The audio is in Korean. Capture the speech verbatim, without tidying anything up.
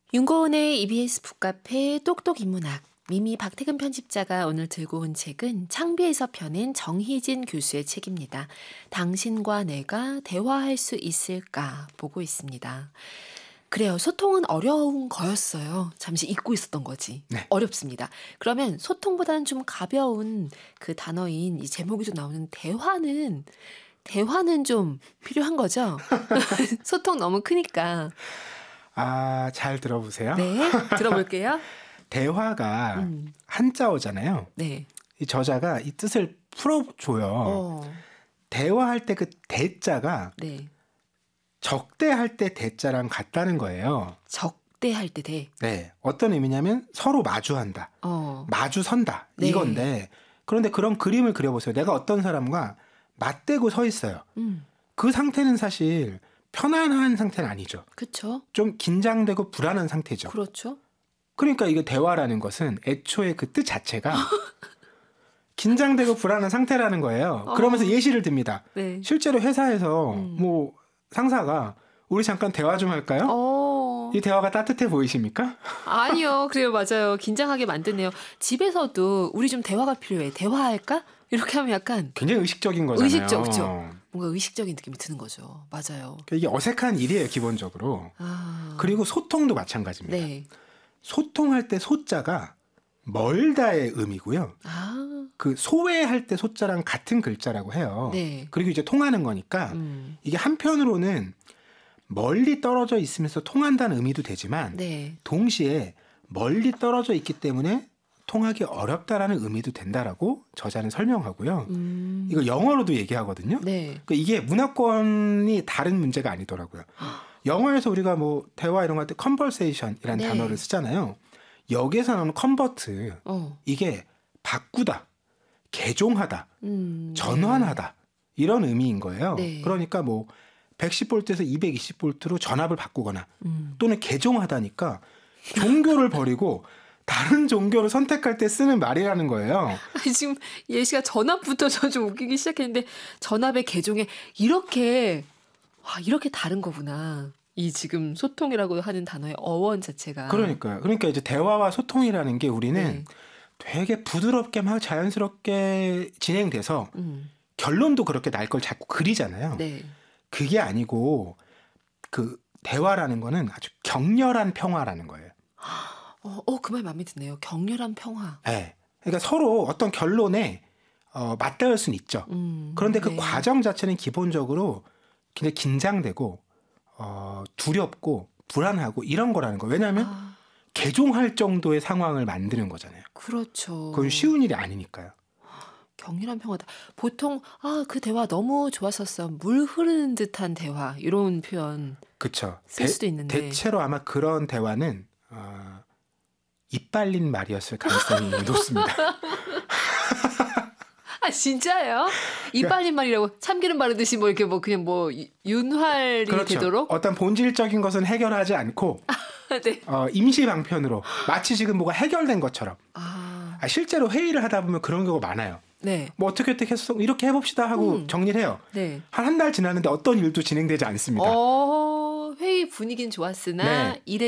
윤고은의 이비에스 북카페 똑똑인문학 미미 박태근 편집자가 오늘 들고 온 책은 창비에서 펴낸 정희진 교수의 책입니다. 당신과 내가 대화할 수 있을까 보고 있습니다. 그래요. 소통은 어려운 거였어요. 잠시 잊고 있었던 거지. 네. 어렵습니다. 그러면 소통보다는 좀 가벼운 그 단어인 이 제목에도 나오는 대화는 대화는 좀 필요한 거죠. 소통 너무 크니까. 아, 잘 들어보세요. 네, 들어볼게요. 대화가 음. 한자어잖아요. 네. 이 저자가 이 뜻을 풀어줘요. 어. 대화할 때 그 대자가 네. 적대할 때 대자랑 같다는 거예요. 적대할 때 대. 네, 어떤 의미냐면 서로 마주한다, 어. 마주선다 네. 이건데, 그런데 그런 그림을 그려보세요. 내가 어떤 사람과 맞대고 서 있어요. 음. 그 상태는 사실 편안한 상태는 아니죠. 그렇죠. 좀 긴장되고 불안한 상태죠. 그렇죠. 그러니까 이게 대화라는 것은 애초에 그 뜻 자체가 긴장되고 불안한 상태라는 거예요. 어. 그러면서 예시를 듭니다. 네. 실제로 회사에서 음. 뭐 상사가 우리 잠깐 대화 좀 할까요? 어. 이 대화가 따뜻해 보이십니까? 아니요. 그래요. 맞아요. 긴장하게 만드네요. 집에서도 우리 좀 대화가 필요해. 대화할까? 이렇게 하면 약간 굉장히 의식적인 거잖아요. 의식적이죠. 뭔가 의식적인 느낌이 드는 거죠. 맞아요. 이게 어색한 일이에요, 기본적으로. 아. 그리고 소통도 마찬가지입니다. 네. 소통할 때 소자가 멀다의 의미고요. 아. 그 소외할 때 소자랑 같은 글자라고 해요. 네. 그리고 이제 통하는 거니까 음. 이게 한편으로는 멀리 떨어져 있으면서 통한다는 의미도 되지만 네. 동시에 멀리 떨어져 있기 때문에 통하기 어렵다라는 의미도 된다라고 저자는 설명하고요. 음. 이거 영어로도 얘기하거든요. 네. 그러니까 이게 문화권이 다른 문제가 아니더라고요. 영어에서 우리가 뭐 대화 이런 거 할 때 conversation이라는 네. 단어를 쓰잖아요. 여기에서 나오는 convert, 어. 이게 바꾸다, 개종하다, 음. 전환하다 이런 의미인 거예요. 네. 그러니까 뭐 백십 볼트에서 이백이십 볼트로 전압을 바꾸거나 음. 또는 개종하다니까 종교를 버리고 다른 종교를 선택할 때 쓰는 말이라는 거예요. 아니, 지금 예시가 전압부터 저 좀 웃기기 시작했는데 전압의 개종에 이렇게 와 이렇게 다른 거구나. 이 지금 소통이라고 하는 단어의 어원 자체가. 그러니까요. 그러니까 이제 대화와 소통이라는 게 우리는 네. 되게 부드럽게 막 자연스럽게 진행돼서 음. 결론도 그렇게 날 걸 자꾸 그리잖아요. 네. 그게 아니고 그 대화라는 거는 아주 격렬한 평화라는 거예요. 어, 어, 그 말 마음에 드네요. 격렬한 평화. 네. 그러니까 서로 어떤 결론에 어, 맞닿을 수는 있죠. 음. 그런데 그 네. 과정 자체는 기본적으로 굉장히 긴장되고 어, 두렵고 불안하고 이런 거라는 거예요. 왜냐하면 아, 개종할 정도의 상황을 만드는 거잖아요. 그렇죠. 그건 쉬운 일이 아니니까요. 격렬한 평화다. 보통 아, 그 대화 너무 좋았었어. 물 흐르는 듯한 대화 이런 표현 그렇죠. 쓸 수도 있는데. 대체로 아마 그런 대화는 어, 이빨린 말이었을 가능성이 높습니다. 아 진짜요? 이빨린 말이라고 참기름 바르듯이 뭐 이렇게 뭐 그냥 뭐 윤활이 그렇죠. 되도록. 어떤 본질적인 것은 해결하지 않고 네. 어, 임시 방편으로 마치 지금 뭐가 해결된 것처럼. 아, 아, 실제로 회의를 하다 보면 그런 경우가 많아요. 네. 뭐 어떻게 어떻게 해서 이렇게 해봅시다 하고 음. 정리를 해요. 네. 한 한 달 지났는데 어떤 일도 진행되지 않습니다. 어, 회의 분위기는 좋았으나 네. 일에